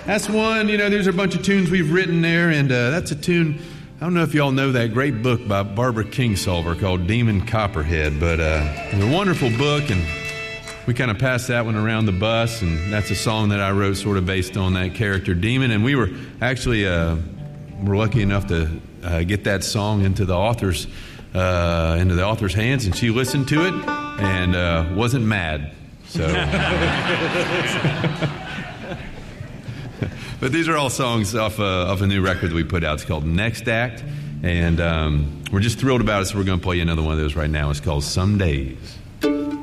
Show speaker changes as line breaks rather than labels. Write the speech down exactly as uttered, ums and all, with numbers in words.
that's one. You know, there's a bunch of tunes we've written there, and uh, that's a tune. I don't know if y'all know that great book by Barbara Kingsolver called Demon Copperhead, but uh, it's a wonderful book, and we kind of passed that one around the bus, and that's a song that I wrote sort of based on that character, Demon. And we were actually uh, were lucky enough to uh, get that song into the author's uh, into the author's hands, and she listened to it and uh, wasn't mad. So, but these are all songs off uh, of a new record that we put out. It's called Next Act, and um, we're just thrilled about it. So we're going to play you another one of those right now. It's called Some Days.